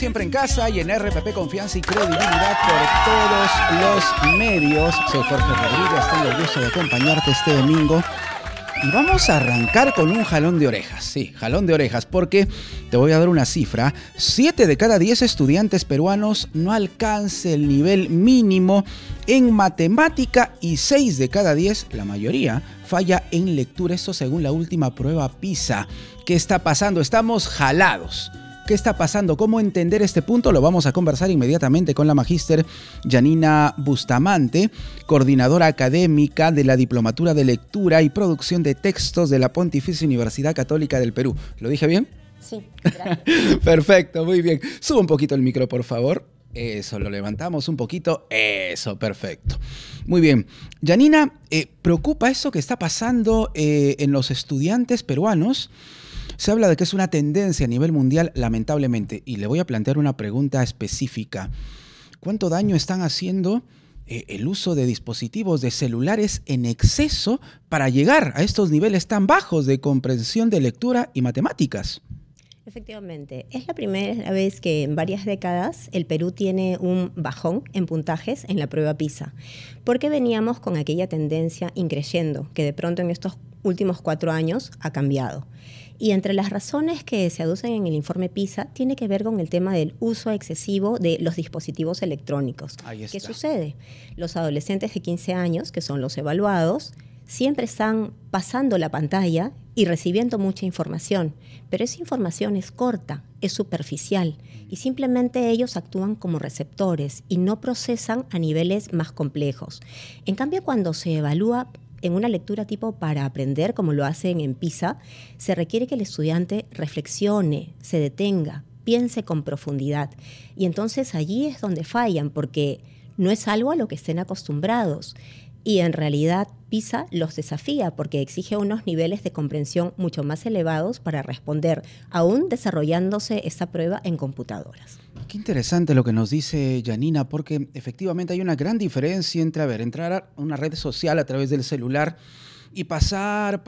Siempre en casa y en RPP Confianza y Credibilidad por todos los medios. Soy Jorge Rodríguez, tengo el gusto de acompañarte este domingo. Y vamos a arrancar con un jalón de orejas. Sí, jalón de orejas, porque te voy a dar una cifra. 7 de cada 10 estudiantes peruanos no alcanza el nivel mínimo en matemática y 6 de cada 10, la mayoría, falla en lectura. Esto según la última prueba PISA. ¿Qué está pasando? Estamos jalados. ¿Qué está pasando? ¿Cómo entender este punto? Lo vamos a conversar inmediatamente con la magíster Yanina Bustamante, coordinadora académica de la Diplomatura de Lectura y Producción de Textos de la Pontificia Universidad Católica del Perú. ¿Lo dije bien? Sí, gracias. Perfecto, muy bien. Sube un poquito el micro, por favor. Eso, lo levantamos un poquito. Eso, perfecto. Muy bien. Yanina, ¿preocupa eso que está pasando en los estudiantes peruanos? Se habla de que es una tendencia a nivel mundial, lamentablemente. Y le voy a plantear una pregunta específica. ¿Cuánto daño están haciendo el uso de dispositivos de celulares en exceso para llegar a estos niveles tan bajos de comprensión de lectura y matemáticas? Efectivamente, es la primera vez que en varias décadas el Perú tiene un bajón en puntajes en la prueba PISA, porque veníamos con aquella tendencia increyendo, que de pronto en estos últimos 4 años ha cambiado. Y entre las razones que se aducen en el informe PISA tiene que ver con el tema del uso excesivo de los dispositivos electrónicos. ¿Qué sucede? Los adolescentes de 15 años, que son los evaluados, siempre están pasando la pantalla y recibiendo mucha información, pero esa información es corta, es superficial y simplemente ellos actúan como receptores y no procesan a niveles más complejos. En cambio, cuando se evalúa en una lectura tipo para aprender, como lo hacen en PISA, se requiere que el estudiante reflexione, se detenga, piense con profundidad. Y entonces allí es donde fallan, porque no es algo a lo que estén acostumbrados. Y en realidad PISA los desafía porque exige unos niveles de comprensión mucho más elevados para responder, aún desarrollándose esta prueba en computadoras. Qué interesante lo que nos dice Yanina, porque efectivamente hay una gran diferencia entre, entrar a una red social a través del celular y pasar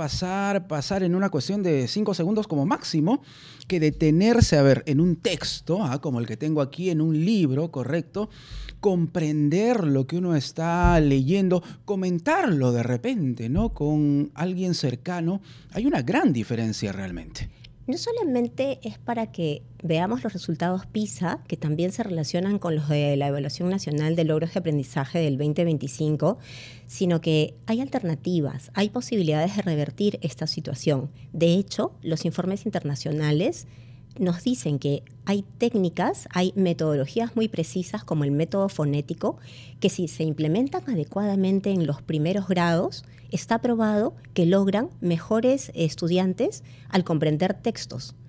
en una cuestión de 5 segundos como máximo, que detenerse, en un texto, como el que tengo aquí, en un libro, correcto, comprender lo que uno está leyendo, comentarlo de repente, ¿no? Con alguien cercano. Hay una gran diferencia realmente. No solamente es para que veamos los resultados PISA, que también se relacionan con los de la Evaluación Nacional de Logros de Aprendizaje del 2025, sino que hay alternativas, hay posibilidades de revertir esta situación. De hecho, los informes internacionales nos dicen que hay técnicas, hay metodologías muy precisas como el método fonético, que si se implementan adecuadamente en los primeros grados, está probado que logran mejores estudiantes al comprender textos.